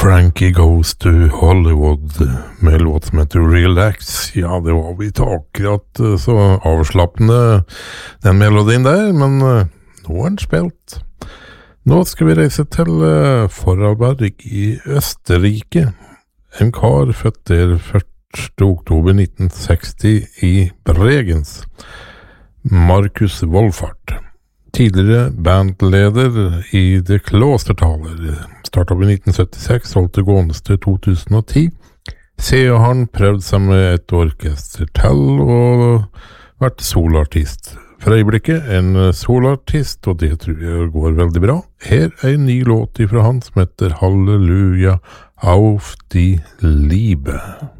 Frankie Goes to Hollywood med låt som heter Relax. Ja, det var vi ikke akkurat så avslappende den melodien der, men nå er den spilt. Nå skal vi reise til Vorarlberg i Østerrike. En kar født der 1. oktober 1960 i Bregenz. Markus Wolfart. Tidligere bandleder i The Klostertaler. Startet opp i 1976, holdt det gående til 2010. Siden han prøvd seg med et orkester til og vært solartist. For øyeblikket en solartist, og det tror jeg går veldig bra. Her er en ny låt ifra han som heter Halleluja auf die Liebe.